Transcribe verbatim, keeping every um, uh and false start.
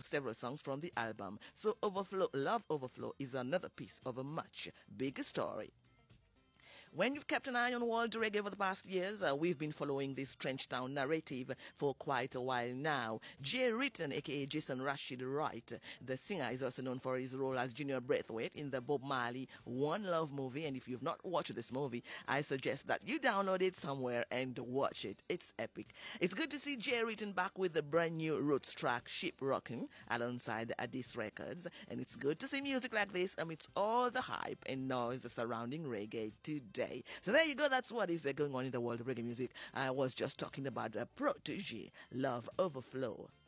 several songs from the album. So Overflow, Love Overflow is another piece of a much bigger story. When you've kept an eye on world reggae over the past years, uh, we've been following this Trenchtown narrative for quite a while now. Jay Ritten, aka Jason Rashid Wright, the singer, is also known for his role as Junior Braithwaite in the Bob Marley One Love movie. And if you've not watched this movie, I suggest that you download it somewhere and watch it. It's epic. It's good to see Jay Ritten back with the brand new roots track, Ship Rockin', alongside Addis Records. And it's good to see music like this amidst all the hype and noise surrounding reggae today. So there you go. That's what is uh, going on in the world of reggae music. I was just talking about uh, Protege, Love Overflow.